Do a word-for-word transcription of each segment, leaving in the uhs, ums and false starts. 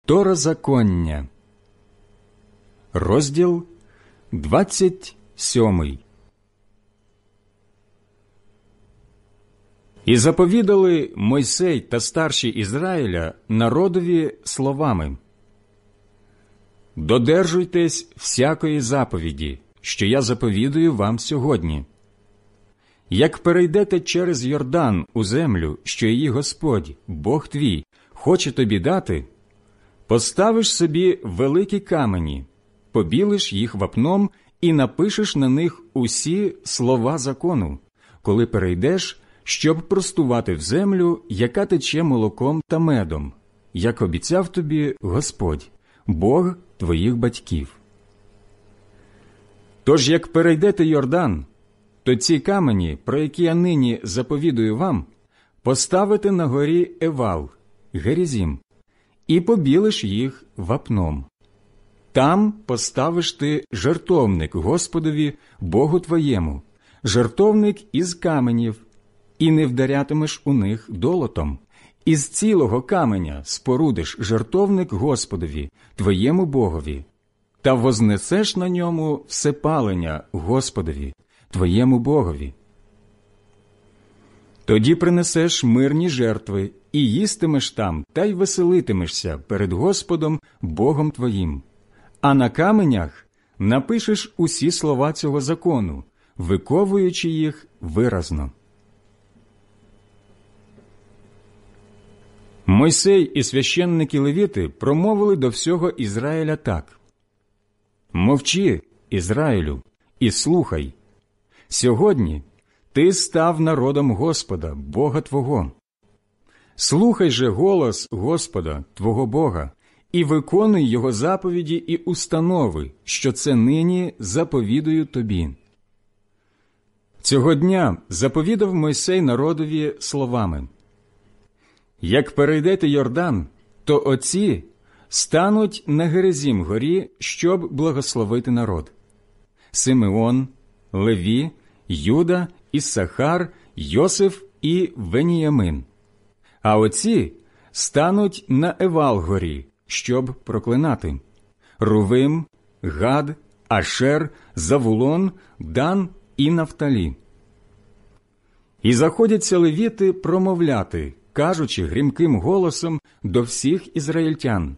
Второзаконня, розділ двадцять сьомий. І заповідали Мойсей та старші Ізраїля народові словами: «Додержуйтесь всякої заповіді, що я заповідую вам сьогодні. Як перейдете через Йордан у землю, що її Господь, Бог твій, хоче тобі дати, поставиш собі великі камені, побілиш їх вапном і напишеш на них усі слова закону, коли перейдеш, щоб простувати в землю, яка тече молоком та медом, як обіцяв тобі Господь, Бог твоїх батьків. Тож, як перейдете Йордан, то ці камені, про які я нині заповідую вам, поставите на горі Евал, Герізім, і побілиш їх вапном. Там поставиш ти жертовник Господові, Богу твоєму, жертовник із каменів, і не вдарятимеш у них долотом. Із цілого каменя спорудиш жертовник Господові, твоєму Богові, та вознесеш на ньому всепалення Господові, твоєму Богові. Тоді принесеш мирні жертви, і їстимеш там, та й веселитимешся перед Господом, Богом твоїм. А на каменях напишеш усі слова цього закону, виковуючи їх виразно». Мойсей і священники Левіти промовили до всього Ізраїля так: «Мовчи, Ізраїлю, і слухай. Сьогодні ти став народом Господа, Бога твого. Слухай же голос Господа, твого Бога, і виконуй Його заповіді і установи, що це нині заповідую тобі». Цього дня заповідав Мойсей народові словами: «Як перейдете Йордан, то оці стануть на Герезім горі, щоб благословити народ: Симеон, Леві, Юда, Іссахар, Йосиф і Веніямин. А оці стануть на Евал горі, щоб проклинати: Рувим, Гад, Ашер, Завулон, Дан і Нафталі. І заходяться левіти промовляти, кажучи грімким голосом до всіх ізраїльтян: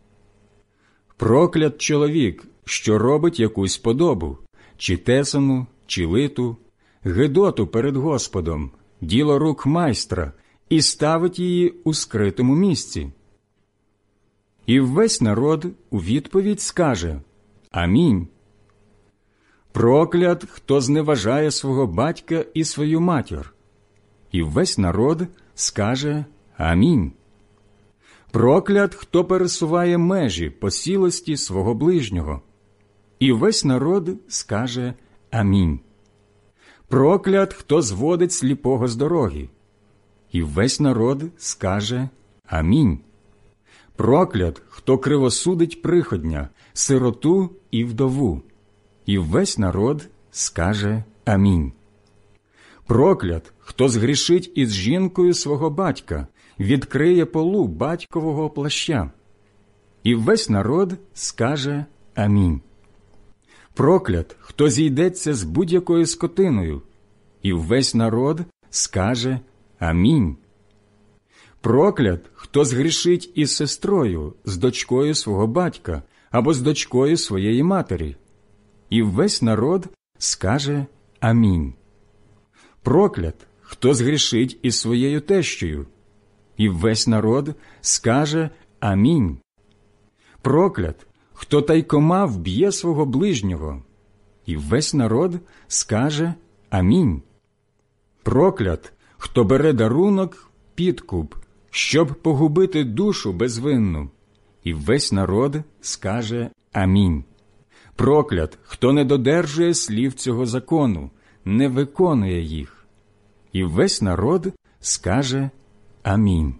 проклят чоловік, що робить якусь подобу, чи тесану, чи литу, гидоту перед Господом, діло рук майстра, і ставить її у скритому місці. І весь народ у відповідь скаже: Амінь. Проклят, хто зневажає свого батька і свою матір. І весь народ скаже: Амінь. Проклят, хто пересуває межі посілості свого ближнього. І весь народ скаже: Амінь. Проклят, хто зводить сліпого з дороги. І весь народ скаже: Амінь. Проклят, хто кривосудить приходня, сироту і вдову. І весь народ скаже: Амінь. Проклят, хто згрішить із жінкою свого батька, відкриє полу батькового плаща. І весь народ скаже: Амінь. Проклят, хто зійдеться з будь-якою скотиною. І весь народ скаже: Амінь. Проклят, хто згрішить із сестрою, з дочкою свого батька або з дочкою своєї матері. І весь народ скаже: Амінь. Проклят, хто згрішить із своєю тещою. І весь народ скаже: Амінь. Проклят, хто тайкома вб'є свого ближнього. І весь народ скаже: Амінь. Проклят, хто бере дарунок, підкуп, щоб погубити душу безвинну. І весь народ скаже: Амінь. Проклят, хто не додержує слів цього закону, не виконує їх. І весь народ скаже: Амінь.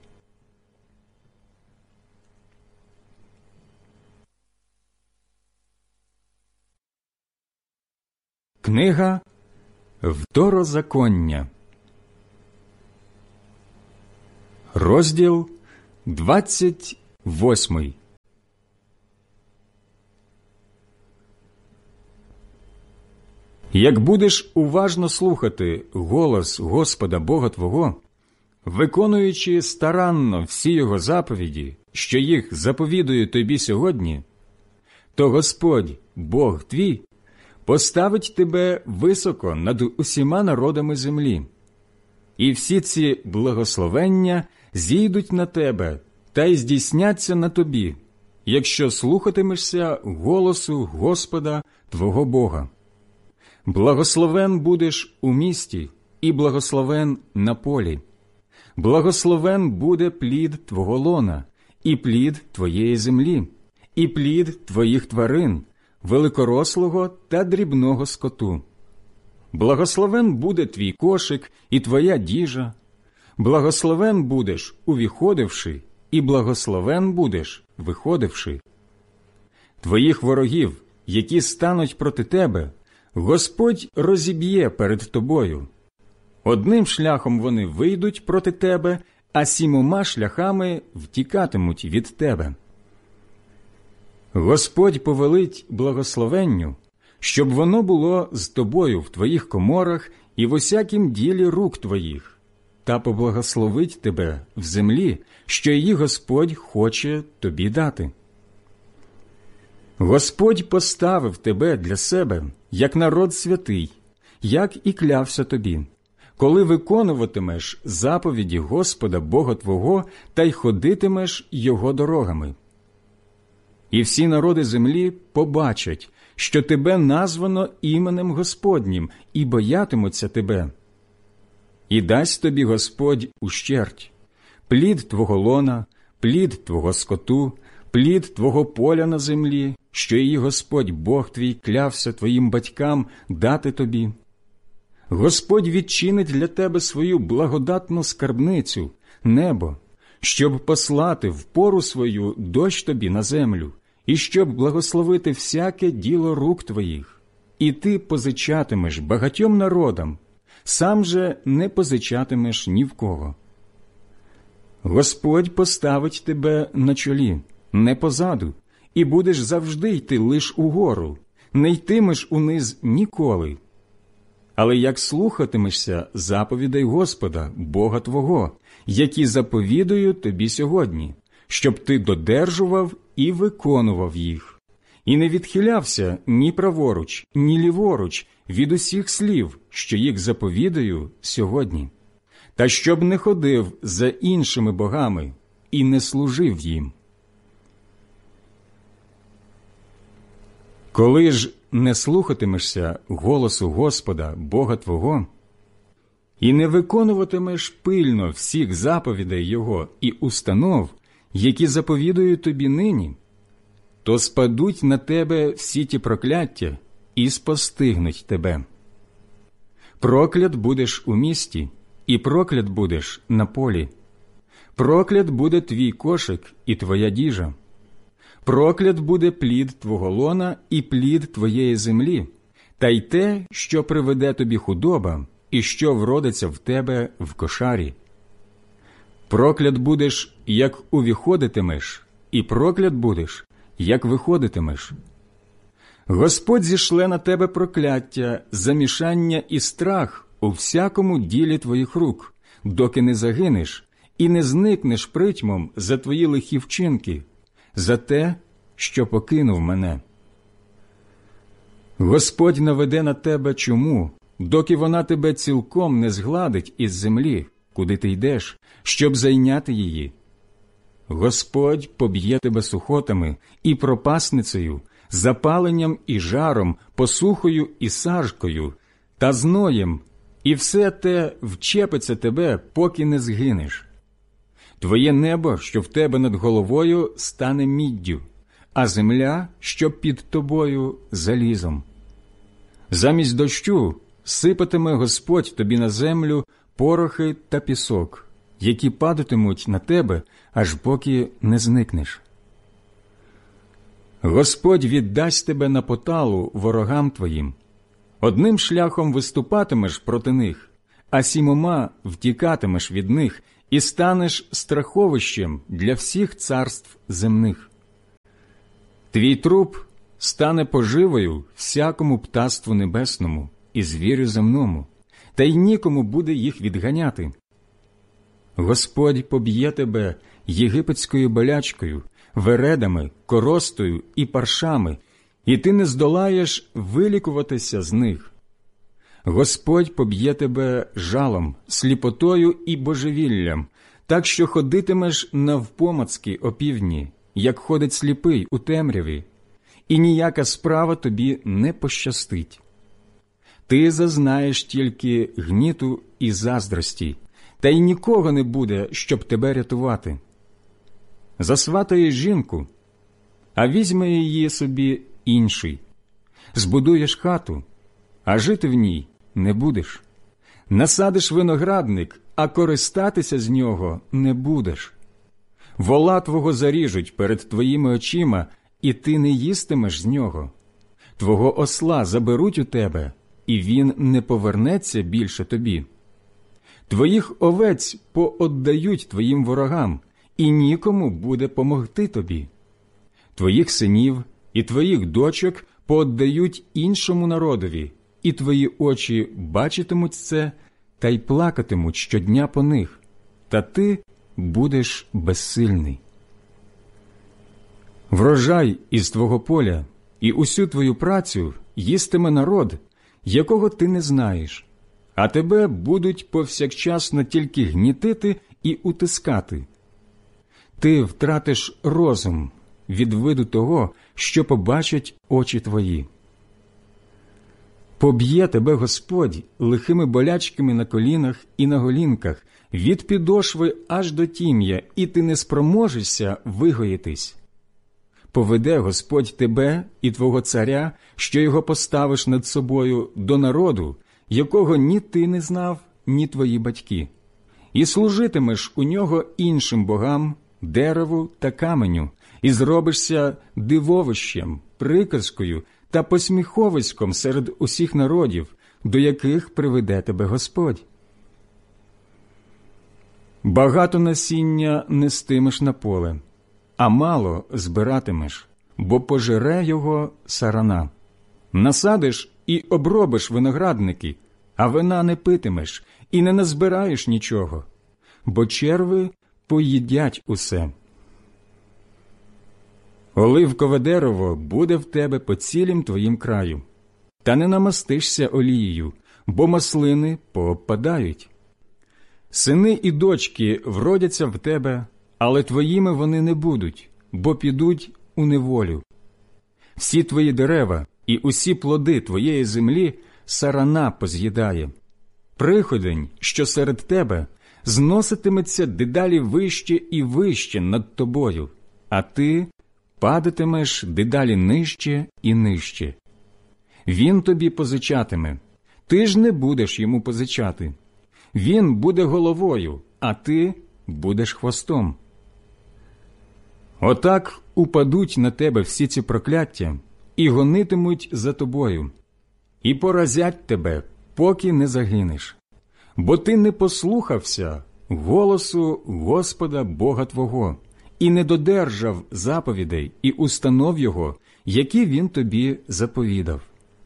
Книга Второзаконня, розділ двадцять восьмий. Як будеш уважно слухати голос Господа Бога твого, виконуючи старанно всі Його заповіді, що їх заповідую тобі сьогодні, то Господь, Бог твій, поставить тебе високо над усіма народами землі. І всі ці благословення зійдуть на тебе та й здійсняться на тобі, якщо слухатимешся голосу Господа твого Бога. Благословен будеш у місті і благословен на полі. Благословен буде плід твого лона, і плід твоєї землі, і плід твоїх тварин, великорослого та дрібного скоту. Благословен буде твій кошик і твоя діжа. Благословен будеш, увіходивши, і благословен будеш, виходивши. Твоїх ворогів, які стануть проти тебе, Господь розіб'є перед тобою. Одним шляхом вони вийдуть проти тебе, а сімома шляхами втікатимуть від тебе. Господь повелить благословенню, щоб воно було з тобою в твоїх коморах і в усякім ділі рук твоїх, та поблагословить тебе в землі, що її Господь хоче тобі дати. Господь поставив тебе для себе, як народ святий, як і клявся тобі, коли виконуватимеш заповіді Господа Бога твого та й ходитимеш Його дорогами. І всі народи землі побачать, що тебе названо іменем Господнім, і боятимуться тебе. І дасть тобі Господь ущерть, плід твого лона, плід твого скоту, плід твого поля на землі, що її Господь Бог твій клявся твоїм батькам дати тобі. Господь відчинить для тебе свою благодатну скарбницю, небо, щоб послати в пору свою дощ тобі на землю, і щоб благословити всяке діло рук твоїх. І ти позичатимеш багатьом народам, сам же не позичатимеш ні в кого. Господь поставить тебе на чолі, не позаду, і будеш завжди йти лиш угору, не йтимеш униз ніколи. Але як слухатимешся заповідей Господа, Бога твого, які заповідую тобі сьогодні, щоб ти додержував і виконував їх, і не відхилявся ні праворуч, ні ліворуч від усіх слів, що їх заповідаю сьогодні, та щоб не ходив за іншими богами і не служив їм. Коли ж не слухатимешся голосу Господа, Бога твого, і не виконуватимеш пильно всіх заповідей Його і установ, які заповідую тобі нині, то спадуть на тебе всі ті прокляття і спостигнуть тебе. Проклят будеш у місті, і проклят будеш на полі. Проклят буде твій кошик і твоя діжа. Проклят буде плід твого лона і плід твоєї землі, та й те, що приведе тобі худоба, і що вродиться в тебе в кошарі. Проклят будеш, як увіходитимеш, і проклят будеш, як виходитимеш. Господь зішле на тебе прокляття, замішання і страх у всякому ділі твоїх рук, доки не загинеш і не зникнеш притьмом за твої лихі вчинки, за те, що покинув мене. Господь наведе на тебе чуму, доки вона тебе цілком не згладить із землі, куди ти йдеш, щоб зайняти її. Господь поб'є тебе сухотами і пропасницею, запаленням і жаром, посухою і сажкою, та зноєм, і все те вчепиться тебе, поки не згинеш. Твоє небо, що в тебе над головою, стане міддю, а земля, що під тобою, залізом. Замість дощу сипатиме Господь тобі на землю порохи та пісок, які падатимуть на тебе, аж поки не зникнеш. Господь віддасть тебе на поталу ворогам твоїм. Одним шляхом виступатимеш проти них, а сімома втікатимеш від них і станеш страховищем для всіх царств земних. Твій труп стане поживою всякому птаству небесному і звірю земному, та й нікому буде їх відганяти. Господь поб'є тебе єгипетською болячкою, вередами, коростою і паршами, і ти не здолаєш вилікуватися з них. Господь поб'є тебе жалом, сліпотою і божевіллям, так що ходитимеш навпомацки опівдні, як ходить сліпий у темряві, і ніяка справа тобі не пощастить. Ти зазнаєш тільки гніту і заздрості, та й нікого не буде, щоб тебе рятувати. Засватаєш жінку, а візьме її собі інший. Збудуєш хату, а жити в ній не будеш. Насадиш виноградник, а користатися з нього не будеш. Вола твого заріжуть перед твоїми очима, і ти не їстимеш з нього. Твого осла заберуть у тебе, і він не повернеться більше тобі. Твоїх овець пооддають твоїм ворогам, і нікому буде помогти тобі. Твоїх синів і твоїх дочок пооддають іншому народові, і твої очі бачитимуть це, та й плакатимуть щодня по них, та ти будеш безсильний. Врожай із твого поля і усю твою працю їстиме народ, якого ти не знаєш, а тебе будуть повсякчасно тільки гнітити і утискати. Ти втратиш розум від виду того, що побачать очі твої. Поб'є тебе Господь лихими болячками на колінах і на голінках, від підошви аж до тім'я, і ти не спроможешся вигоїтись. Поведе Господь тебе і твого царя, що його поставиш над собою, до народу, якого ні ти не знав, ні твої батьки, і служитимеш у нього іншим богам, дереву та каменю, і зробишся дивовищем, приказкою та посміховиськом серед усіх народів, до яких приведе тебе Господь. Багато насіння нестимеш на поле, а мало збиратимеш, бо пожере його сарана. Насадиш і обробиш виноградники, а вина не питимеш і не назбираєш нічого, бо черви поїдять усе. Оливкове дерево буде в тебе по цілім твоїм краю, та не намастишся олією, бо маслини поопадають. Сини і дочки вродяться в тебе, але твоїми вони не будуть, бо підуть у неволю. Всі твої дерева і усі плоди твоєї землі сарана поз'їдає. Приходень, що серед тебе, зноситиметься дедалі вище і вище над тобою, а ти падатимеш дедалі нижче і нижче. Він тобі позичатиме, ти ж не будеш йому позичати. Він буде головою, а ти будеш хвостом. Отак упадуть на тебе всі ці прокляття і гонитимуть за тобою, і поразять тебе, поки не загинеш. Бо ти не послухався голосу Господа Бога твого, і не додержав заповідей і установ Його, які Він тобі заповідав.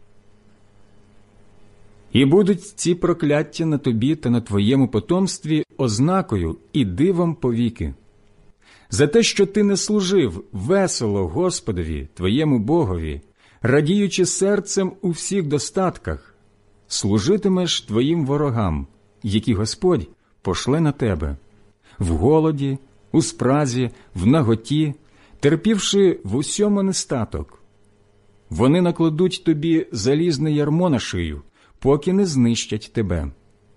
І будуть ці прокляття на тобі та на твоєму потомстві ознакою і дивом повіки. За те, що ти не служив весело Господові, твоєму Богові, радіючи серцем у всіх достатках, служитимеш твоїм ворогам, які Господь пошле на тебе, в голоді, у спразі, в наготі, терпівши в усьому нестаток. Вони накладуть тобі залізне ярмо на шию, поки не знищать тебе.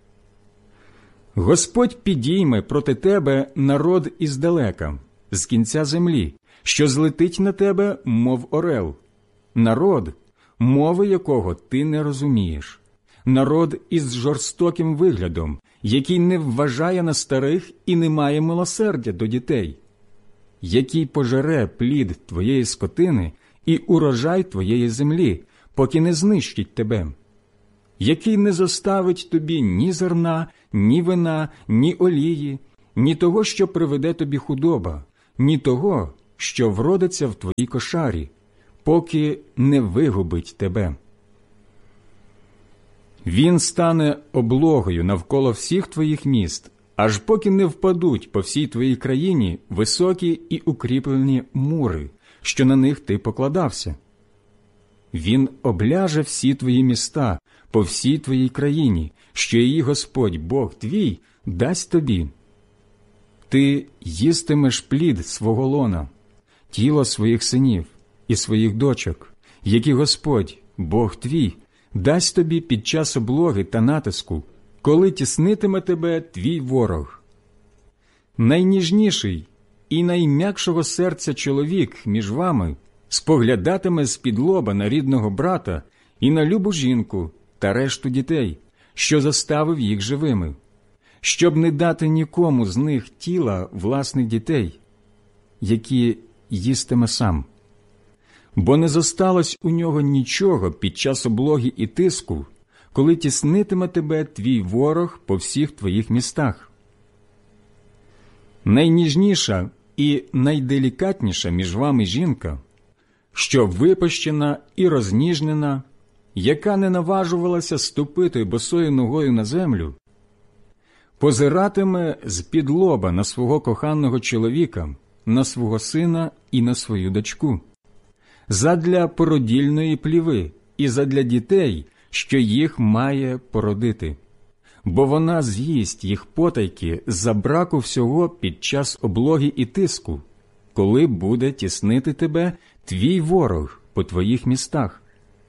Господь підійме проти тебе народ іздалека, з кінця землі, що злетить на тебе, мов орел, народ, мови якого ти не розумієш, народ із жорстоким виглядом, який не вважає на старих і не має милосердя до дітей, який пожере плід твоєї скотини і урожай твоєї землі, поки не знищить тебе, який не зоставить тобі ні зерна, ні вина, ні олії, ні того, що приведе тобі худоба, ні того, що вродиться в твоїй кошарі, поки не вигубить тебе. Він стане облогою навколо всіх твоїх міст, аж поки не впадуть по всій твоїй країні високі і укріплені мури, що на них ти покладався. Він обляже всі твої міста по всій твоїй країні, що її Господь, Бог твій, дасть тобі. Ти їстимеш плід свого лона, тіло своїх синів і своїх дочок, які Господь, Бог твій, дасть тобі під час облоги та натиску, коли тіснитиме тебе твій ворог. Найніжніший і найм'якшого серця чоловік між вами споглядатиме з-під лоба на рідного брата і на любу жінку та решту дітей, що заставив їх живими, щоб не дати нікому з них тіла власних дітей, які їстиме сам. Бо не зосталось у нього нічого під час облоги і тиску, коли тіснитиме тебе твій ворог по всіх твоїх містах. Найніжніша і найделікатніша між вами жінка, що випощена і розніжнена, яка не наважувалася ступити босою ногою на землю, позиратиме з-під лоба на свого коханого чоловіка, на свого сина і на свою дочку, задля породільної пліви і задля дітей, що їх має породити, бо вона з'їсть їх потайки за браку всього під час облоги і тиску, коли буде тіснити тебе твій ворог по твоїх містах.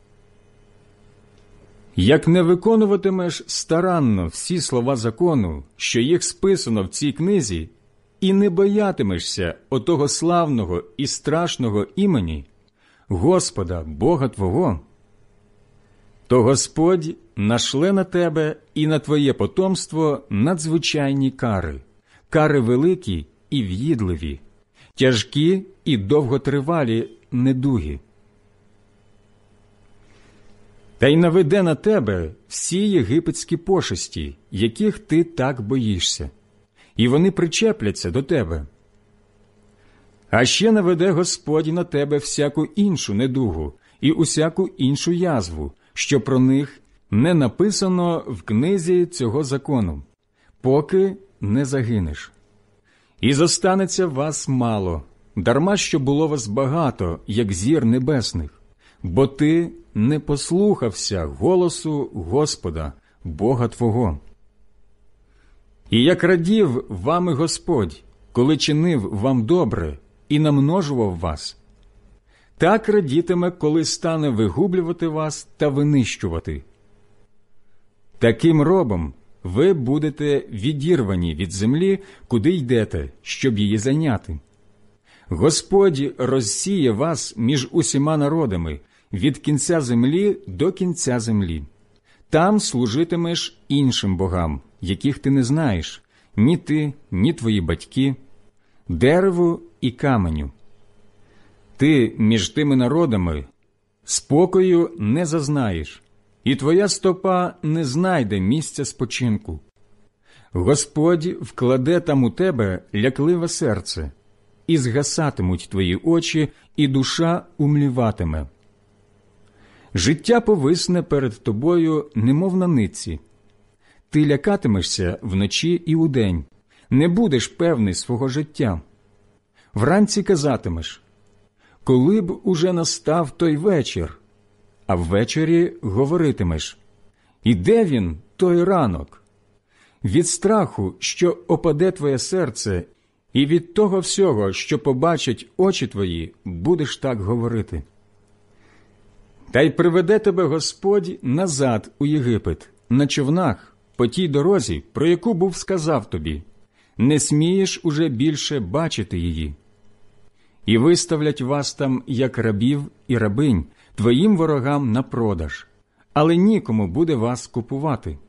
Як не виконуватимеш старанно всі слова закону, що їх списано в цій книзі, і не боятимешся отого славного і страшного імені Господа, Бога твого, то Господь нашле на тебе і на твоє потомство надзвичайні кари, кари великі і в'їдливі, тяжкі і довготривалі недуги. Та й наведе на тебе всі єгипетські пошесті, яких ти так боїшся, і вони причепляться до тебе. А ще наведе Господь на тебе всяку іншу недугу і усяку іншу язву, що про них не написано в книзі цього закону, поки не загинеш. І зостанеться вас мало, дарма що було вас багато, як зір небесних, бо ти не послухався голосу Господа, Бога твого. І як радів вами Господь, коли чинив вам добре і намножував вас, так радітиме, коли стане вигублювати вас та винищувати. Таким робом ви будете відірвані від землі, куди йдете, щоб її зайняти. Господь розсіє вас між усіма народами, від кінця землі до кінця землі. Там служитимеш іншим богам, яких ти не знаєш, ні ти, ні твої батьки, дереву і каменю. Ти між тими народами спокою не зазнаєш, і твоя стопа не знайде місця спочинку. Господь вкладе там у тебе лякливе серце, і згасатимуть твої очі, і душа умліватиме. Життя повисне перед тобою, немов на нитці. Ти лякатимешся вночі і удень, не будеш певний свого життя. Вранці казатимеш: коли б уже настав той вечір, а ввечері говоритимеш: і де він, той ранок? Від страху, що опаде твоє серце, і від того всього, що побачать очі твої, будеш так говорити. Та й приведе тебе Господь назад у Єгипет, на човнах, по тій дорозі, про яку був сказав тобі: не смієш уже більше бачити її. І виставлять вас там, як рабів і рабинь, твоїм ворогам на продаж, але нікому буде вас купувати.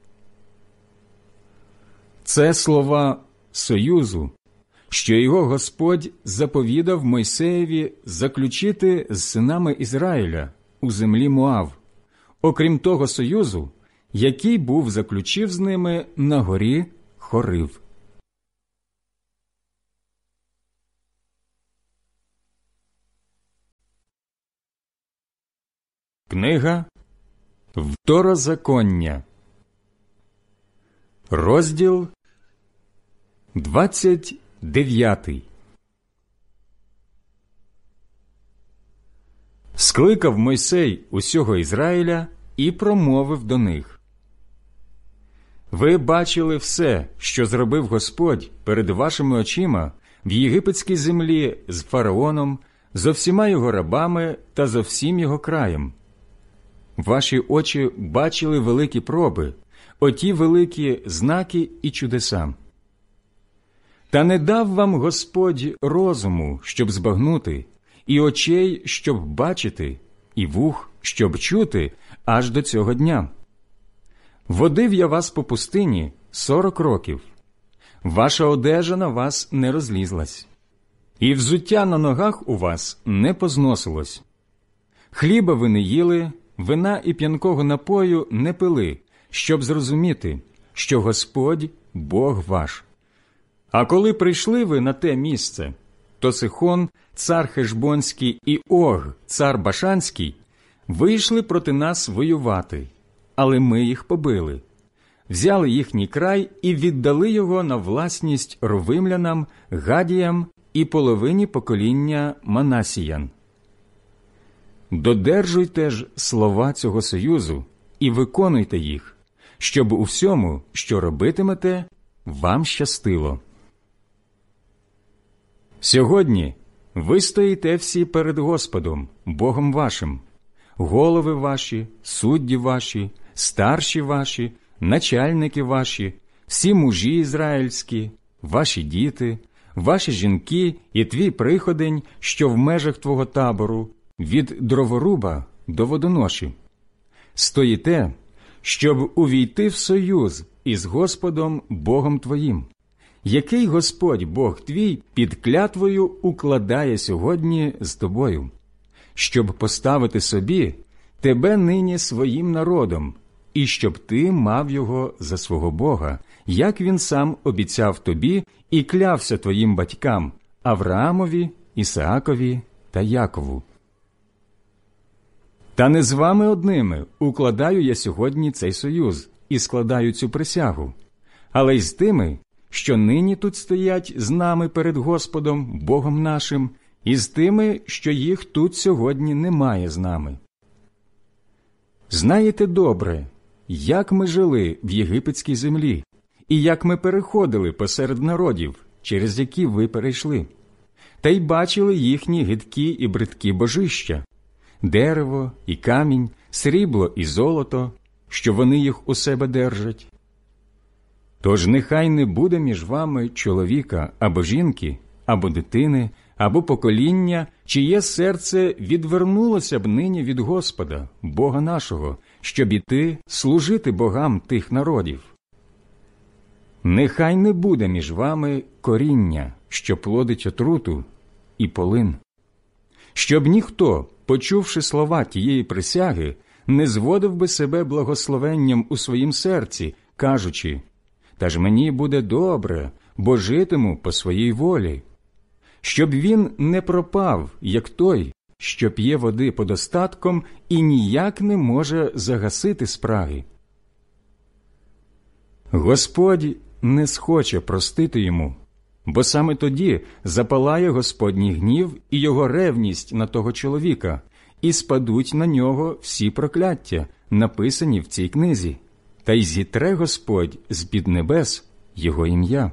Це слова союзу, що його Господь заповідав Мойсеєві заключити з синами Ізраїля у землі Моав, окрім того союзу, який був заключив з ними на горі Хорив. Книга Второзаконня, Розділ двадцять дев'ятий. Скликав Мойсей усього Ізраїля і промовив до них: «Ви бачили все, що зробив Господь перед вашими очима в єгипетській землі з фараоном, зо всіма його рабами та зо всім його краєм. Ваші очі бачили великі проби, оті великі знаки і чудеса. Та не дав вам Господь розуму, щоб збагнути, і очей, щоб бачити, і вух, щоб чути, аж до цього дня. Водив я вас по пустині сорок років. Ваша одежа на вас не розлізлась, і взуття на ногах у вас не позносилось. Хліба ви не їли, вина і п'янкого напою не пили, щоб зрозуміти, що Господь – Бог ваш. А коли прийшли ви на те місце, то Сихон, цар Хешбонський, і Ог, цар Башанський, вийшли проти нас воювати, але ми їх побили, взяли їхній край і віддали його на власність ровимлянам, гадіям і половині покоління Манасіян. Додержуйте ж слова цього союзу і виконуйте їх, щоб у всьому, що робитимете, вам щастило. Сьогодні ви стоїте всі перед Господом, Богом вашим, голови ваші, судді ваші, старші ваші, начальники ваші, всі мужі ізраїльські, ваші діти, ваші жінки і твій приходень, що в межах твого табору, від дроворуба до водоноші. Стоїте, щоб увійти в союз із Господом Богом твоїм, який Господь Бог твій під клятвою укладає сьогодні з тобою, щоб поставити собі тебе нині своїм народом, і щоб ти мав його за свого Бога, як він сам обіцяв тобі і клявся твоїм батькам Авраамові, Ісаакові та Якову. Та не з вами одними укладаю я сьогодні цей союз і складаю цю присягу, але й з тими, що нині тут стоять з нами перед Господом, Богом нашим, і з тими, що їх тут сьогодні немає з нами. Знаєте добре, як ми жили в єгипетській землі, і як ми переходили посеред народів, через які ви перейшли, та й бачили їхні гидкі і бридкі божища, дерево і камінь, срібло і золото, що вони їх у себе держать. Тож нехай не буде між вами чоловіка або жінки, або дитини, або покоління, чиє серце відвернулося б нині від Господа, Бога нашого, щоб іти служити богам тих народів. Нехай не буде між вами коріння, що плодить отруту, і полин. Щоб ніхто, почувши слова тієї присяги, не зводив би себе благословенням у своїм серці, кажучи: «Та ж мені буде добре, бо житиму по своїй волі». Щоб він не пропав, як той, що п'є води подостатком і ніяк не може загасити спраги. Господь не схоче простити йому, бо саме тоді запалає Господній гнів і його ревність на того чоловіка, і спадуть на нього всі прокляття, написані в цій книзі, та й зітре Господь з-під небес його ім'я.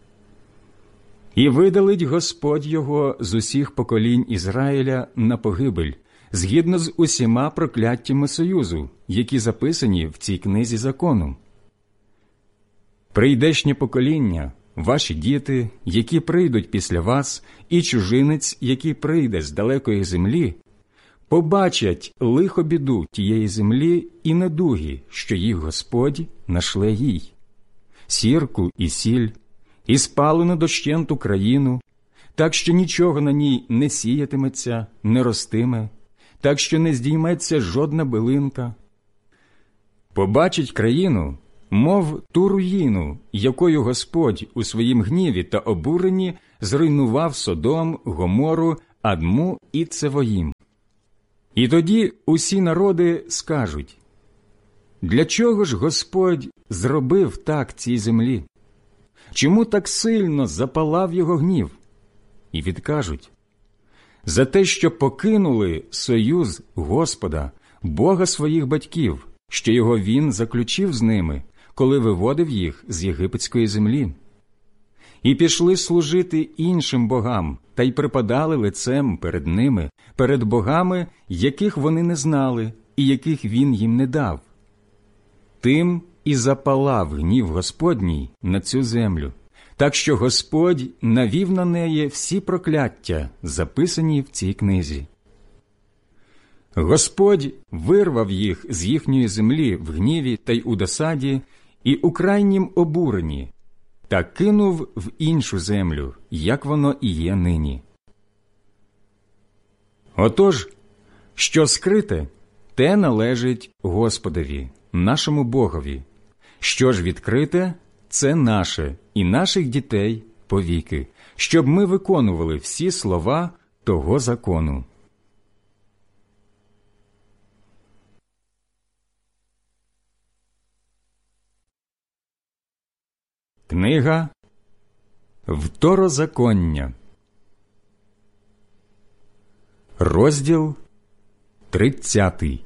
І видалить Господь його з усіх поколінь Ізраїля на погибель, згідно з усіма прокляттями союзу, які записані в цій книзі закону. Прийдешнє покоління, ваші діти, які прийдуть після вас, і чужинець, який прийде з далекої землі, побачать лихо-біду тієї землі і недуги, що їх Господь нашле їй, сірку і сіль, і спалену дощенту країну, так що нічого на ній не сіятиметься, не ростиме, так що не здійметься жодна билинка. Побачить країну, мов ту руїну, якою Господь у своїм гніві та обуренні зруйнував Содом, Гомору, Адму і Цевоїм. І тоді усі народи скажуть: «Для чого ж Господь зробив так цій землі? Чому так сильно запалав його гнів? І відкажуть: за те, що покинули союз Господа, Бога своїх батьків, що його він заключив з ними, коли виводив їх з єгипетської землі. І пішли служити іншим богам, та й припадали лицем перед ними, перед богами, яких вони не знали і яких він їм не дав. Тим і запалав гнів Господній на цю землю, так що Господь навів на неї всі прокляття, записані в цій книзі. Господь вирвав їх з їхньої землі в гніві та й у досаді і у крайнім обуренні, та кинув в іншу землю, як воно і є нині. Отож, що скрите, те належить Господові, нашому Богові. Що ж відкрите, це наше і наших дітей повіки, щоб ми виконували всі слова того закону. Книга Второзаконня, розділ тридцятий.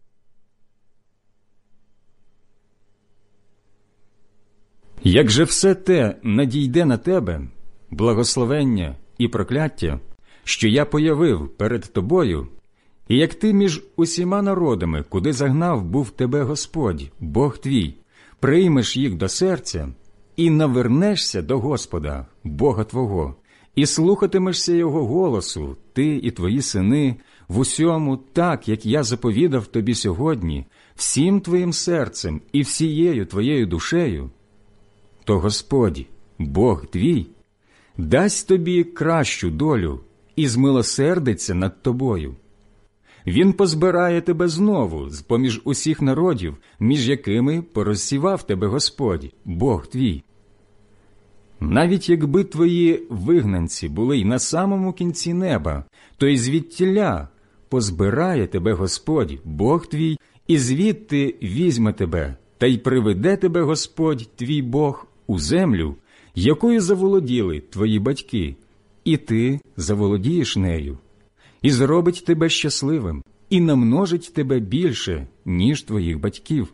Як же все те надійде на тебе, благословення і прокляття, що я появив перед тобою, і як ти між усіма народами, куди загнав був тебе Господь, Бог твій, приймеш їх до серця, і навернешся до Господа, Бога твого, і слухатимешся Його голосу, ти і твої сини, в усьому так, як я заповідав тобі сьогодні, всім твоїм серцем і всією твоєю душею, то Господь, Бог твій, дасть тобі кращу долю і змилосердиться над тобою. Він позбирає тебе знову з-поміж усіх народів, між якими порозсівав тебе Господь, Бог твій. Навіть якби твої вигнанці були й на самому кінці неба, то й звідтіля позбирає тебе Господь, Бог твій, і звідти візьме тебе, та й приведе тебе Господь, твій Бог, у землю, якою заволоділи твої батьки, і ти заволодієш нею, і зробить тебе щасливим, і намножить тебе більше, ніж твоїх батьків.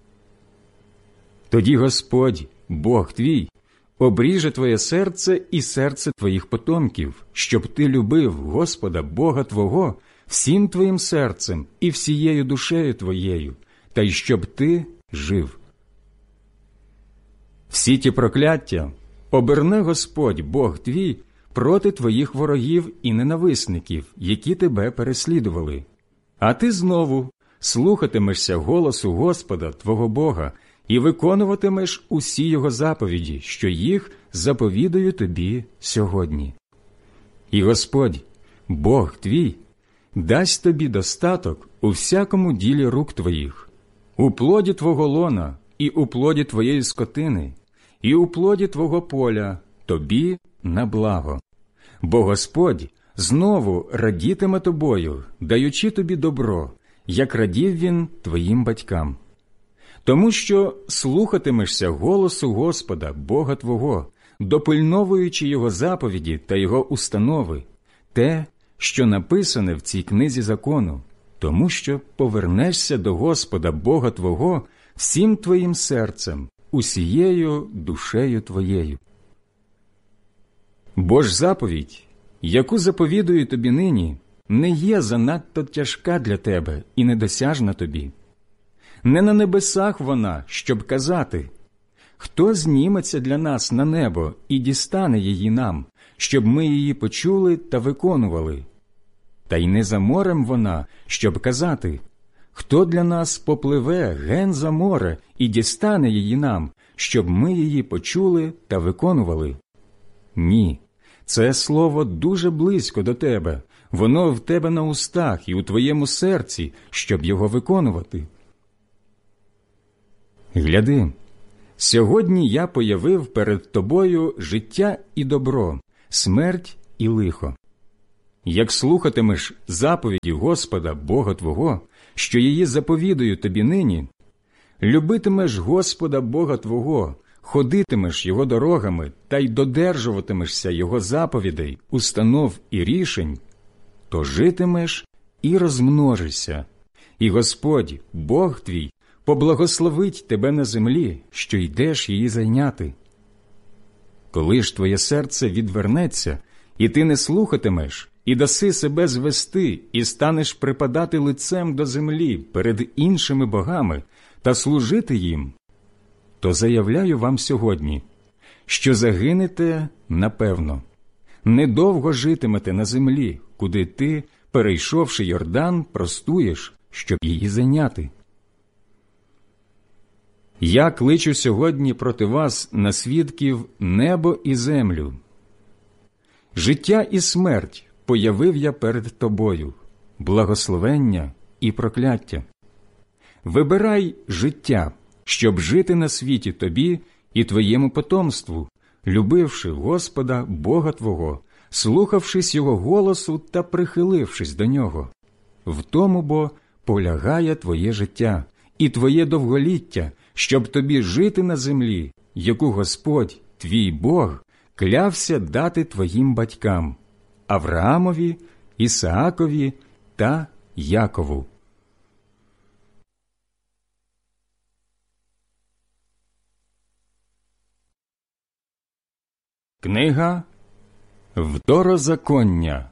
Тоді Господь, Бог твій, обріже твоє серце і серце твоїх потомків, щоб ти любив Господа, Бога твого, всім твоїм серцем і всією душею твоєю, та й щоб ти жив. Всі ті прокляття оберне Господь, Бог твій, проти твоїх ворогів і ненависників, які тебе переслідували. А ти знову слухатимешся голосу Господа, твого Бога, і виконуватимеш усі Його заповіді, що їх заповідаю тобі сьогодні. І Господь, Бог твій, дасть тобі достаток у всякому ділі рук твоїх, у плоді твого лона і у плоді твоєї скотини, і у плоді твого поля, тобі на благо. Бо Господь знову радітиме тобою, даючи тобі добро, як радів Він твоїм батькам. Тому що слухатимешся голосу Господа, Бога твого, допильновуючи Його заповіді та Його установи, те, що написане в цій книзі закону, тому що повернешся до Господа, Бога твого, всім твоїм серцем, усією душею твоєю. Бо ж заповідь, яку заповідую тобі нині, не є занадто тяжка для тебе і недосяжна тобі. Не на небесах вона, щоб казати: «Хто зніметься для нас на небо і дістане її нам, щоб ми її почули та виконували?» Та й не за морем вона, щоб казати: «Хто для нас попливе ген за море і дістане її нам, щоб ми її почули та виконували?» Ні, це слово дуже близько до тебе, воно в тебе на устах і у твоєму серці, щоб його виконувати. Гляди, сьогодні я появив перед тобою життя і добро, смерть і лихо. Як слухатимеш заповіді Господа, Бога твого, що її заповідую тобі нині, любитимеш Господа Бога твого, ходитимеш Його дорогами та й додержуватимешся Його заповідей, установ і рішень, то житимеш і розмножишся, і Господь, Бог твій, поблагословить тебе на землі, що йдеш її зайняти. Коли ж твоє серце відвернеться, і ти не слухатимеш, і даси себе звести, і станеш припадати лицем до землі перед іншими богами та служити їм, то заявляю вам сьогодні, що загинете напевно. Недовго житимете на землі, куди ти, перейшовши Йордан, простуєш, щоб її зайняти. Я кличу сьогодні проти вас на свідків небо і землю. Життя і смерть появив я перед тобою, благословення і прокляття. Вибирай життя, щоб жити на світі тобі і твоєму потомству, любивши Господа Бога твого, слухавшись Його голосу та прихилившись до Нього. В тому бо полягає твоє життя і твоє довголіття, щоб тобі жити на землі, яку Господь, твій Бог, клявся дати твоїм батькам – Авраамові, Ісаакові та Якову. Книга Второзаконня,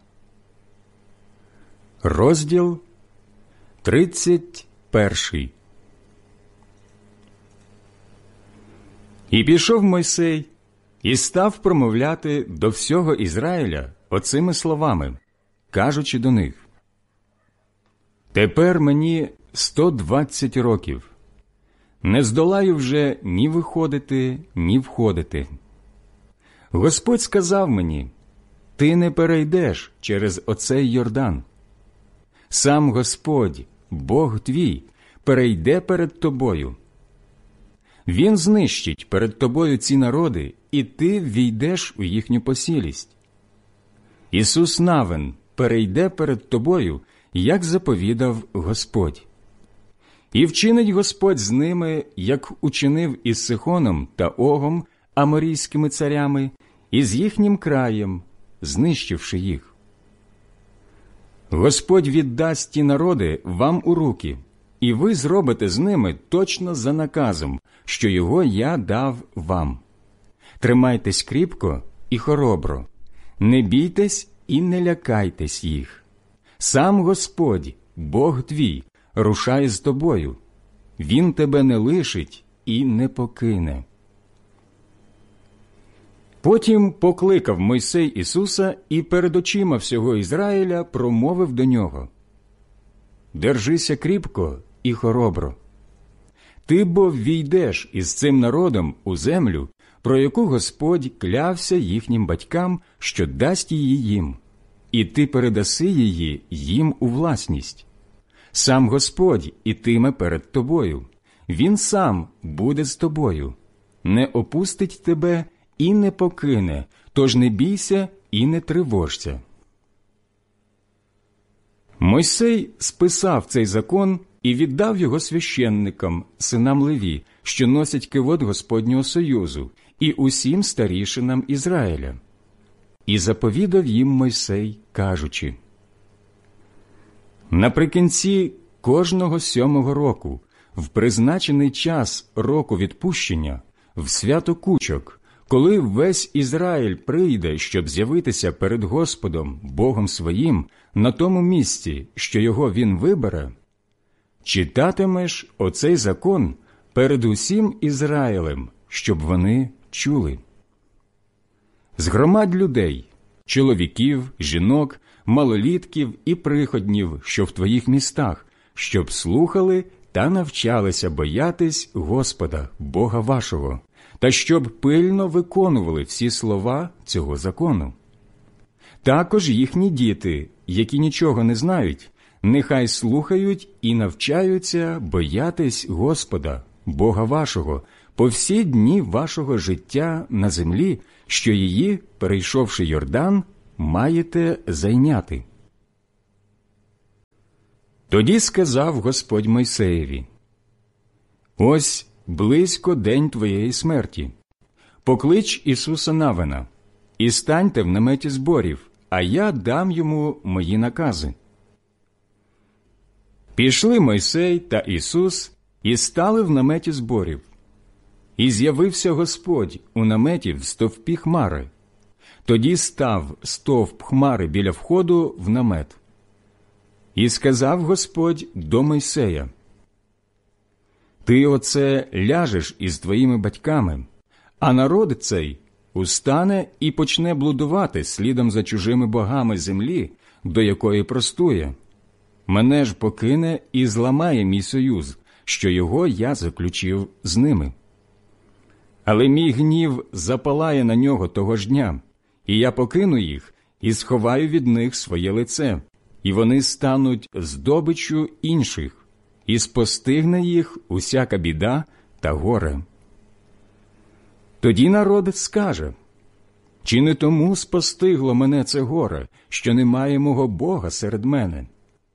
розділ тридцять перший. І пішов Мойсей, і став промовляти до всього Ізраїля оцими словами, кажучи до них: «Тепер мені сто двадцять років. Не здолаю вже ні виходити, ні входити. Господь сказав мені: ти не перейдеш через оцей Йордан. Сам Господь, Бог твій, перейде перед тобою. Він знищить перед тобою ці народи, і ти ввійдеш у їхню посілість. Ісус Навин перейде перед тобою, як заповідав Господь. І вчинить Господь з ними, як учинив із Сихоном та Огом, аморійськими царями, і з їхнім краєм, знищивши їх. Господь віддасть ті народи вам у руки, і ви зробите з ними точно за наказом, що його я дав вам. Тримайтесь кріпко і хоробро, не бійтесь і не лякайтесь їх. Сам Господь, Бог твій, рушає з тобою. Він тебе не лишить і не покине». Потім покликав Мойсей Ісуса і перед очима всього Ізраїля промовив до нього: «Держися кріпко і хоробро. Ти бо ввійдеш із цим народом у землю, про яку Господь клявся їхнім батькам, що дасть її їм, і ти передаси її їм у власність. Сам Господь ітиме перед тобою, Він сам буде з тобою, не опустить тебе і не покине, тож не бійся і не тривожся». Мойсей списав цей закон і віддав його священникам, синам Леві, що носять кивот Господнього союзу, і усім старішинам Ізраїля. І заповідав їм Мойсей, кажучи: «Наприкінці кожного сьомого року, в призначений час року відпущення, в свято кучок, коли весь Ізраїль прийде, щоб з'явитися перед Господом, Богом своїм, на тому місці, що його Він вибере, читатимеш оцей закон перед усім Ізраїлем, щоб вони чули. Згромадь людей, чоловіків, жінок, малолітків і приходнів, що в твоїх містах, щоб слухали та навчалися боятись Господа, Бога вашого, та щоб пильно виконували всі слова цього закону. Також їхні діти, які нічого не знають, нехай слухають і навчаються боятись Господа, Бога вашого, по всі дні вашого життя на землі, що її, перейшовши Йордан, маєте зайняти». Тоді сказав Господь Мойсеєві: Ось близько день твоєї смерті. Поклич Ісуса Навина, і станьте в наметі зборів, а я дам йому мої накази». Пішли Мойсей та Ісус і стали в наметі зборів. І з'явився Господь у наметі в стовпі хмари. Тоді став стовп хмари біля входу в намет. І сказав Господь до Мойсея: «Ти оце ляжеш із твоїми батьками, а народ цей устане і почне блудувати слідом за чужими богами землі, до якої простує. Мене ж покине і зламає мій союз, що його я заключив з ними. Але мій гнів запалає на нього того ж дня, і я покину їх і сховаю від них своє лице, і вони стануть здобиччю інших, і спостигне їх усяка біда та горе. Тоді народ скаже: чи не тому спостигло мене це горе, що немає мого Бога серед мене?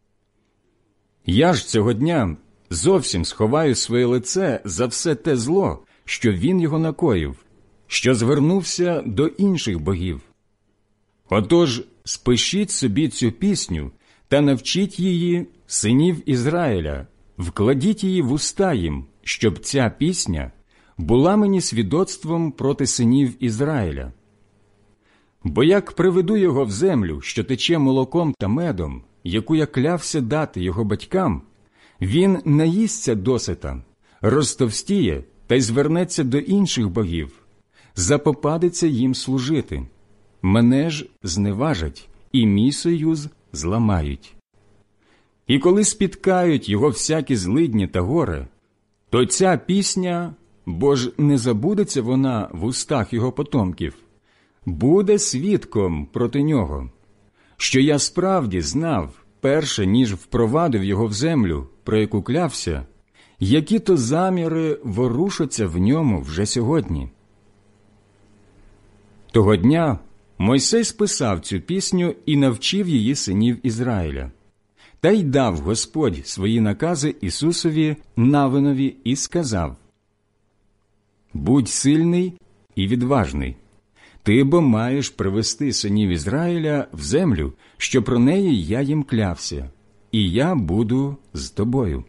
Я ж цього дня зовсім сховаю своє лице за все те зло, що він його накоїв, що звернувся до інших богів. Отож, спишіть собі цю пісню та навчіть її синів Ізраїля, вкладіть її в уста їм, щоб ця пісня була мені свідоцтвом проти синів Ізраїля. Бо як приведу його в землю, що тече молоком та медом, яку я клявся дати його батькам, він наїсться досита, розтовстіє та й звернеться до інших богів, запопадеться їм служити. Мене ж зневажать, і мій союз зламають. І коли спіткають його всякі злидні та горе, то ця пісня, бо ж не забудеться вона в устах його потомків, буде свідком проти нього, що я справді знав, перше, ніж впровадив його в землю, про яку клявся, які то заміри ворушаться в ньому вже сьогодні. Того дня Мойсей списав цю пісню і навчив її синів Ізраїля. Та й дав Господь свої накази Ісусові Навинові і сказав: «Будь сильний і відважний. Ти бо маєш привести синів Ізраїля в землю, що про неї я їм клявся, і я буду з тобою».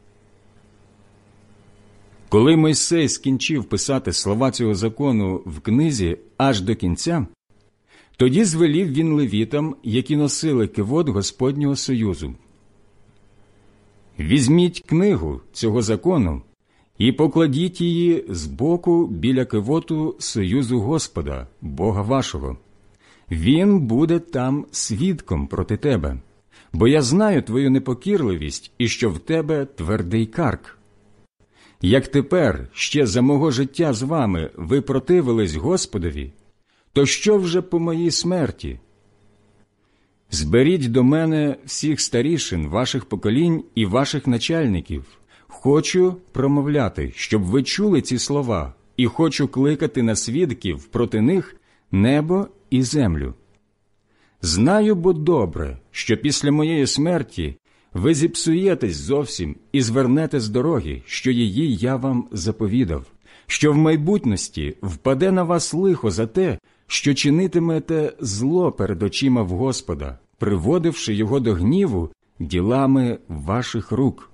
Коли Мойсей скінчив писати слова цього закону в книзі аж до кінця, тоді звелів він левітам, які носили кивот Господнього союзу: «Візьміть книгу цього закону і покладіть її збоку біля кивоту союзу Господа, Бога вашого. Він буде там свідком проти тебе, бо я знаю твою непокірливість і що в тебе твердий карк. Як тепер ще за мого життя з вами ви противились Господові, то що вже по моїй смерті? Зберіть до мене всіх старішин ваших поколінь і ваших начальників. Хочу промовляти, щоб ви чули ці слова, і хочу кликати на свідків проти них небо і землю. Знаю бо добре, що після моєї смерті ви зіпсуєтесь зовсім і звернете з дороги, що її я вам заповідав, що в майбутності впаде на вас лихо за те, що чинитимете зло перед очима в Господа, приводивши його до гніву ділами ваших рук».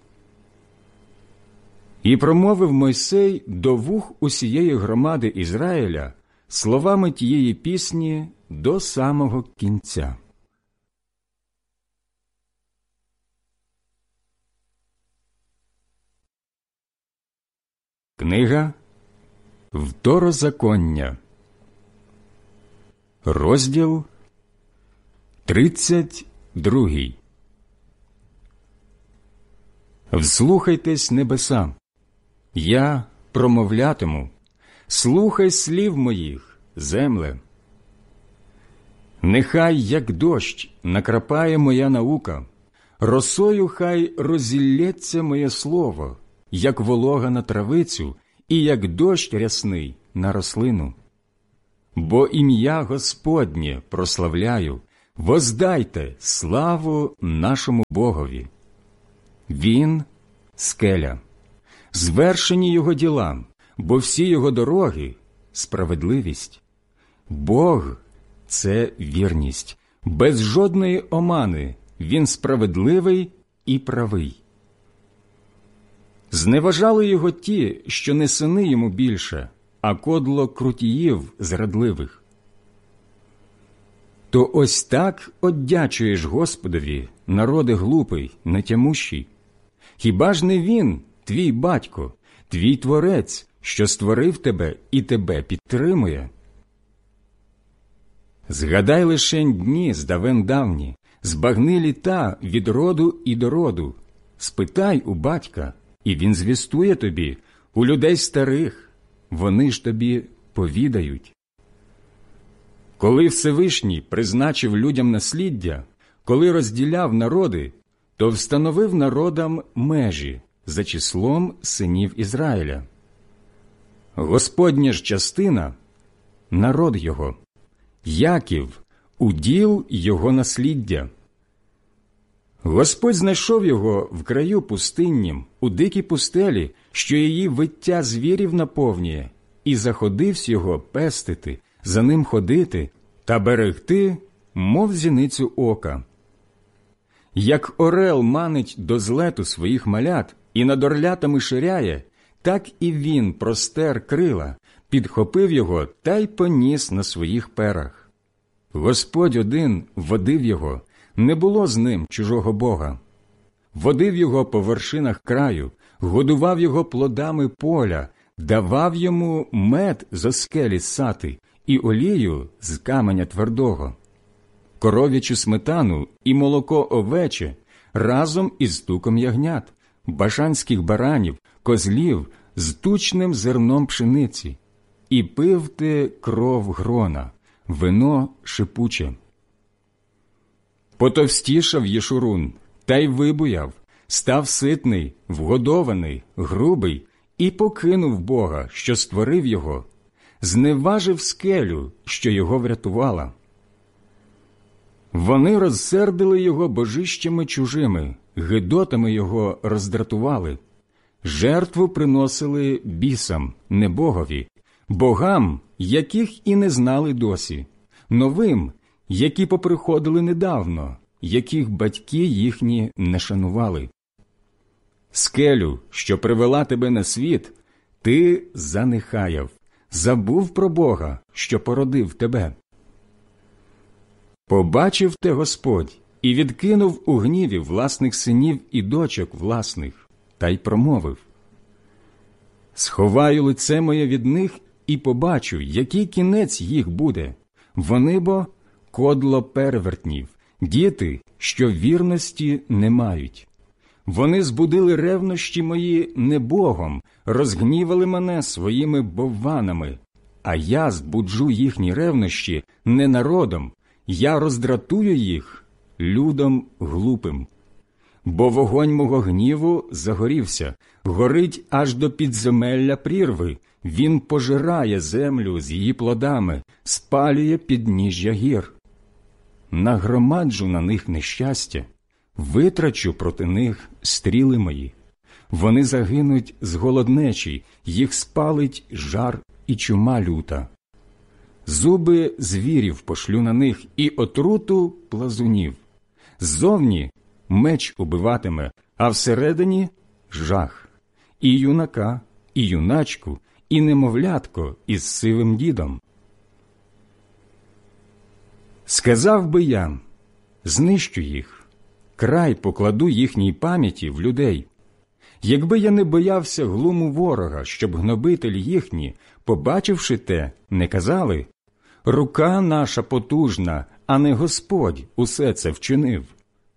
І промовив Мойсей до вух усієї громади Ізраїля словами тієї пісні до самого кінця. Книга Второзаконня, розділ тридцять другий. Вслухайтесь, небеса, я промовлятиму, слухай слів моїх, земле. Нехай, як дощ, накрапає моя наука, росою хай розілється моє слово, як волога на травицю і як дощ рясний на рослину. Бо ім'я Господнє прославляю, воздайте славу нашому Богові. Він – скеля, Звершені його діла, бо всі його дороги – справедливість. Бог – це вірність, без жодної омани, він справедливий і правий. Зневажали його ті, що не сини йому більше, а кодло крутіїв зрадливих. То ось так одячуєш Господові, народи глупий, нетямущий. Хіба ж не він, твій батько, твій творець, що створив тебе і тебе підтримує? Згадай лишень дні здавен давні, збагни літа від роду і до роду. Спитай у батька, і він звістує тобі, у людей старих, вони ж тобі повідають. Коли Всевишній призначив людям насліддя, коли розділяв народи, то встановив народам межі за числом синів Ізраїля. Господня ж частина – народ його, Яків – уділ його насліддя. Господь знайшов його в краю пустиннім, у дикій пустелі, що її виття звірів наповнює, і заходивсь його пестити, за ним ходити та берегти, мов зіницю ока. Як орел манить до злету своїх малят і над орлятами ширяє, так і він простер крила, підхопив його та й поніс на своїх перах. Господь один водив його, не було з ним чужого Бога. Водив його по вершинах краю, годував його плодами поля, давав йому мед зо скелі ссати і олію з каменя твердого, коров'ячу сметану і молоко овече разом із стуком ягнят, башанських баранів, козлів з тучним зерном пшениці. І пив ти кров грона, вино шипуче. Потовстішав Єшурун, та й вибуяв, став ситний, вгодований, грубий, і покинув Бога, що створив його, зневажив скелю, що його врятувала. Вони розсердили його божищами чужими, гидотами його роздратували. Жертву приносили бісам, не Богові, богам, яких і не знали досі, новим, які поприходили недавно, яких батьки їхні не шанували. Скелю, що привела тебе на світ, ти занехаяв, забув про Бога, що породив тебе. Побачив те Господь і відкинув у гніві власних синів і дочок власних, та й промовив: «Сховаю лице моє від них і побачу, який кінець їх буде. Вони бо кодло перевертнів, діти, що вірності не мають. Вони збудили ревнощі мої не Богом, розгнівали мене своїми бовванами, а я збуджу їхні ревнощі не народом, я роздратую їх людом глупим. Бо вогонь мого гніву загорівся, горить аж до підземелля прірви, він пожирає землю з її плодами, спалює підніжжя гір. Нагромаджу на них нещастя, витрачу проти них стріли мої. Вони загинуть з голоднечі, їх спалить жар і чума люта. Зуби звірів пошлю на них і отруту плазунів. Ззовні меч убиватиме, а всередині – жах. І юнака, і юначку, і немовлятко із сивим дідом. Сказав би я, знищу їх, край покладу їхній пам'яті в людей. Якби я не боявся глуму ворога, щоб гнобителі їхні, побачивши те, не казали: рука наша потужна, а не Господь усе це вчинив.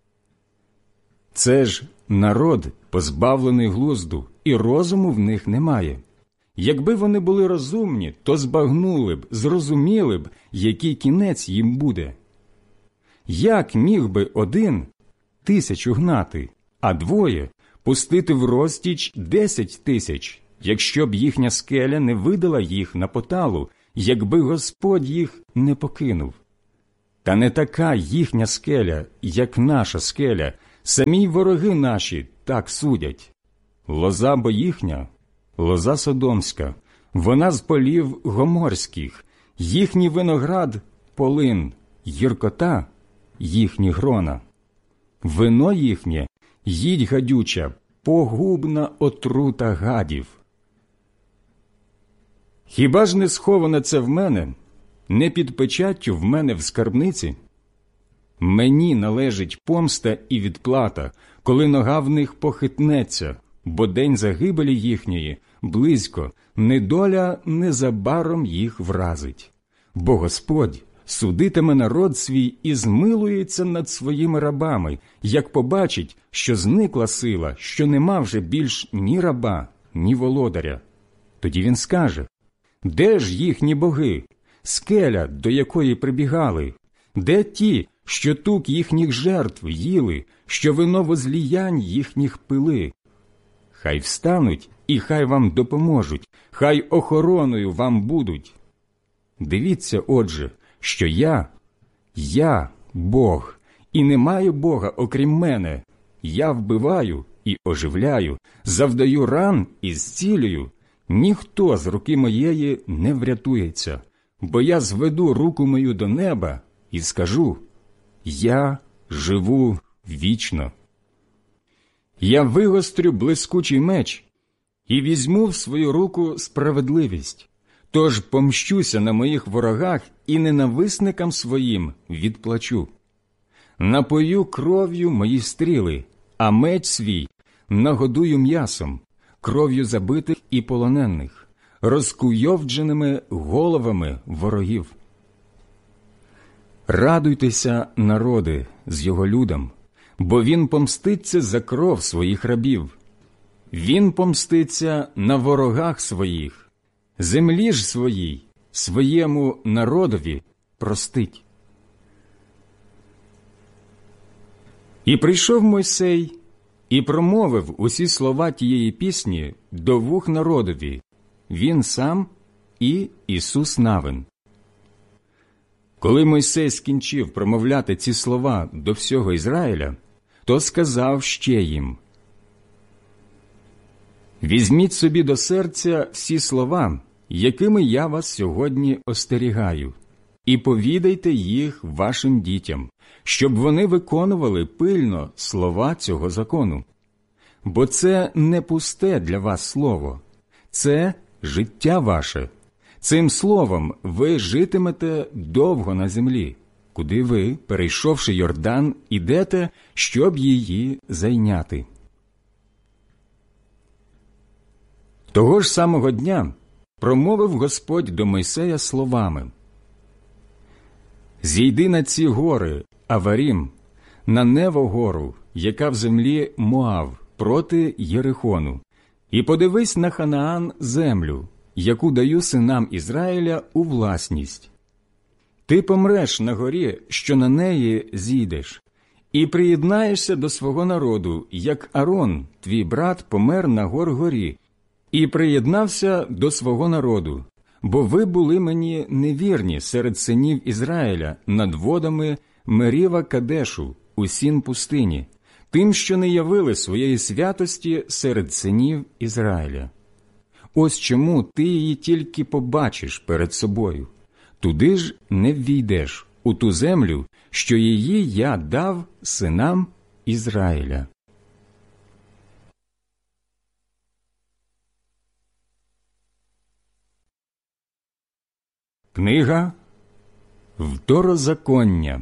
Це ж народ, позбавлений глузду, і розуму в них немає. Якби вони були розумні, то збагнули б, зрозуміли б, який кінець їм буде. Як міг би один тисячу гнати, а двоє пустити в розтіч десять тисяч, якщо б їхня скеля не видала їх на поталу, якби Господь їх не покинув? Та не така їхня скеля, як наша скеля, самі вороги наші так судять. лоза бо їхня, лоза содомська, вона з полів гоморських, їхній виноград – полин, гіркота – їхні грона. Вино їхнє – їдь гадюча, погубна отрута гадів. Хіба ж не сховане це в мене, не під печаттю в мене в скарбниці? Мені належить помста і відплата, коли нога в них похитнеться, бо день загибелі їхньої близько, недоля незабаром їх вразить. Бо Господь судитиме народ свій і змилується над своїми рабами, як побачить, що зникла сила, що нема вже більш ні раба, ні володаря. Тоді він скаже: де ж їхні боги, скеля, до якої прибігали? Де ті, що тук їхніх жертв їли, що вино возліянь їхніх пили? Хай встануть і хай вам допоможуть, хай охороною вам будуть. Дивіться, отже, що я, я Бог, і немає Бога окрім мене. Я вбиваю і оживляю, завдаю ран і зцілюю. Ніхто з руки моєї не врятується, бо я зведу руку мою до неба і скажу: я живу вічно. Я вигострю блискучий меч і візьму в свою руку справедливість, тож помщуся на моїх ворогах і ненависникам своїм відплачу. Напою кров'ю мої стріли, а меч свій нагодую м'ясом, кров'ю забитих і полонених, розкуйовдженими головами ворогів. Радуйтеся, народи, з його людом, бо він помститься за кров своїх рабів. Він помститься на ворогах своїх, землі ж своїй, своєму народові простить. І прийшов Мойсей, і промовив усі слова тієї пісні до вух народові, він сам і Ісус Навин. Коли Мойсей скінчив промовляти ці слова до всього Ізраїля, то сказав ще їм: «Візьміть собі до серця всі слова, якими я вас сьогодні остерігаю, і повідайте їх вашим дітям, щоб вони виконували пильно слова цього закону. Бо це не пусте для вас слово, це життя ваше. Цим словом ви житимете довго на землі, куди ви, перейшовши Йордан, ідете, щоб її зайняти». Того ж самого дня промовив Господь до Мойсея словами: «Зійди на ці гори, Аварім, на Нево гору, яка в землі Моав, проти Єрихону, і подивись на Ханаан землю, яку даю синам Ізраїля у власність. Ти помреш на горі, що на неї зійдеш, і приєднаєшся до свого народу, як Арон, твій брат, помер на гор-горі, і приєднався до свого народу, бо ви були мені невірні серед синів Ізраїля над водами Меріва Кадешу у сін пустині, тим, що не явили своєї святості серед синів Ізраїля. Ось чому ти її тільки побачиш перед собою. Туди ж не ввійдеш, у ту землю, що її я дав синам Ізраїля». Книга Второзаконня,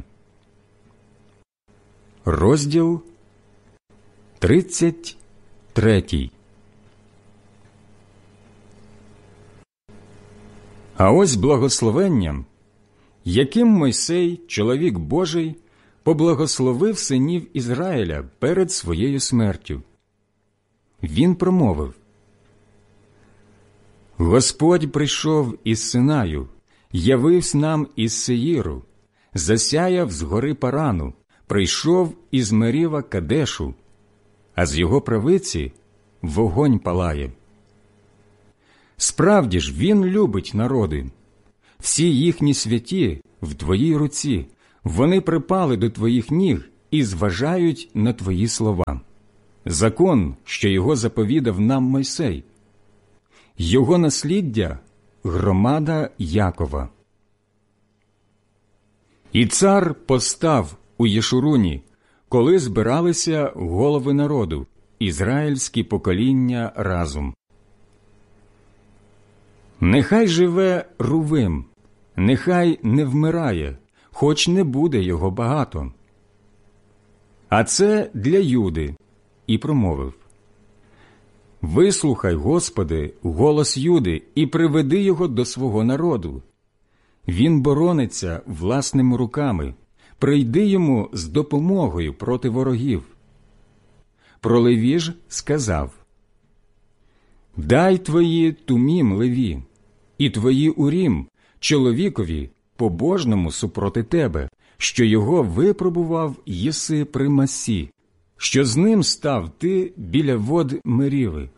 розділ тридцять третій. А ось благословення, яким Мойсей, чоловік Божий, поблагословив синів Ізраїля перед своєю смертю. Він промовив: «Господь прийшов із Синаю, явився нам із Сеїру, засяяв з гори Парану, прийшов із Меріва Кадешу, а з його правиці вогонь палає. Справді ж, він любить народи. Всі їхні святі в твоїй руці, вони припали до твоїх ніг і зважають на твої слова. закон, що його заповідав нам Мойсей. Його насліддя – громада Якова. І цар постав у Єшуруні, коли збиралися голови народу, ізраїльські покоління разом. Нехай живе Рувим, нехай не вмирає, хоч не буде його багато. А це для Юди, і промовив: «Вислухай, Господи, голос Юди і приведи його до свого народу. Він борониться власними руками, прийди йому з допомогою проти ворогів». Про Леві ж сказав: «Дай твої Тумім Леві, і твої Урім чоловікові, побожному супроти тебе, що його випробував єси при Массі, що з ним став ти біля вод Меріви».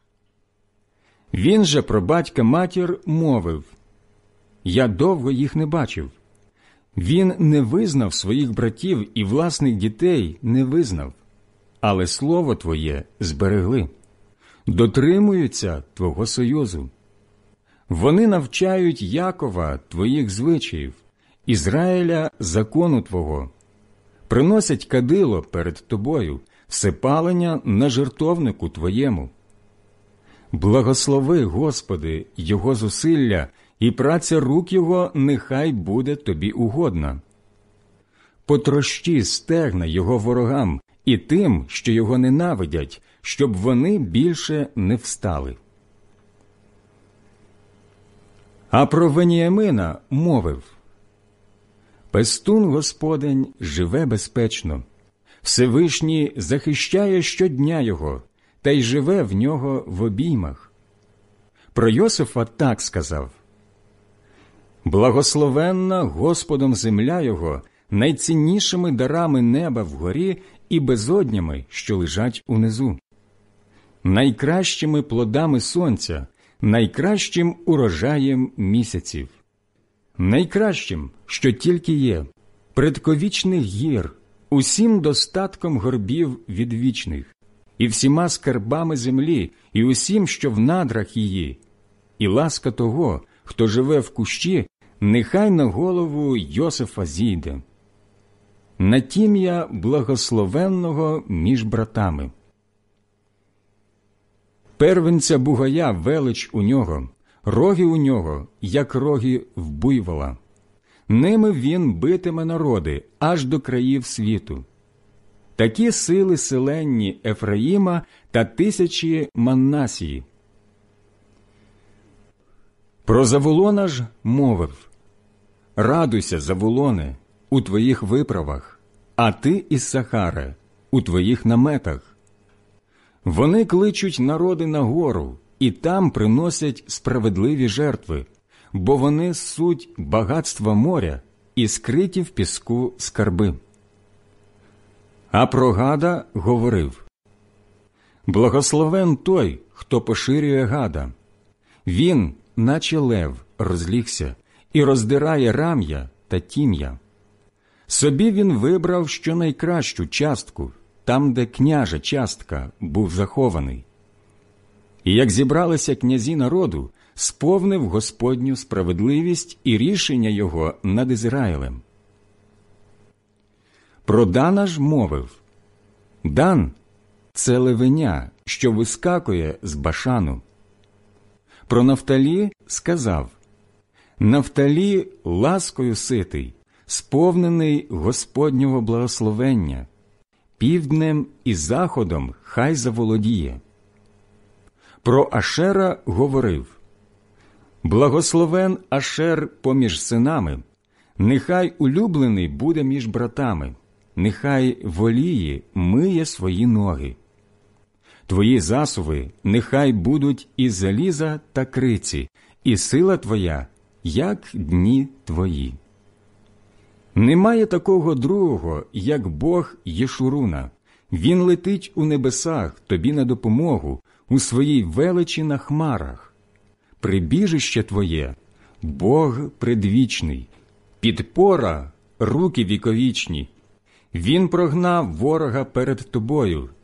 Він же про батька-матір мовив: «Я довго їх не бачив». Він не визнав своїх братів і власних дітей не визнав, але слово твоє зберегли, дотримуються твого союзу. Вони навчають Якова твоїх звичаїв, Ізраїля закону твого, приносять кадило перед тобою, всепалення на жертовнику твоєму. Благослови, Господи, його зусилля, і праця рук його нехай буде тобі угодна. Потрощи стегна його ворогам і тим, що його ненавидять, щоб вони більше не встали. А про Веніамина мовив: «Пестун Господень живе безпечно, Всевишній захищає щодня його, та й живе в нього в обіймах». Про Йосифа так сказав: «Благословенна Господом земля його найціннішими дарами неба вгорі і безоднями, що лежать унизу, найкращими плодами сонця, найкращим урожаєм місяців, найкращим, що тільки є, предковічних гір, усім достатком горбів відвічних, і всіма скарбами землі, і усім, що в надрах її, і ласка того, хто живе в кущі, нехай на голову Йосифа зійде. На тім'я благословенного між братами. Первенця бугая велич у нього, роги у нього, як роги в буйвола. Ними він битиме народи аж до країв світу. Такі сили селенні Ефраїма та тисячі Манасії. Про Заволона ж мовив: «Радуйся, Заволоне, у твоїх виправах, а ти, Іссахаре, у твоїх наметах. Вони кличуть народи на гору, і там приносять справедливі жертви, бо вони суть багатства моря і скриті в піску скарби». А про Гада говорив: «Благословен той, хто поширює Гада. Він, наче лев, розлігся і роздирає рам'я та тім'я. Собі він вибрав щонайкращу частку, там, де княжа частка був захований. І як зібралися князі народу, сповнив Господню справедливість і рішення його над Ізраїлем». Про Дана ж мовив: «Дан – це левеня, що вискакує з Башану». Про Нафталі сказав: «Нафталі ласкою ситий, сповнений Господнього благословення, півднем і заходом хай заволодіє». Про Ашера говорив: «Благословен Ашер поміж синами, нехай улюблений буде між братами, нехай воліє миє свої ноги. Твої засуви нехай будуть із заліза та криці, і сила твоя, як дні твої». Немає такого другого, як Бог Єшуруна. Він летить у небесах тобі на допомогу, у своїй величі на хмарах. Прибіжище твоє – Бог предвічний, підпора – руки віковічні. Він прогнав ворога перед тобою,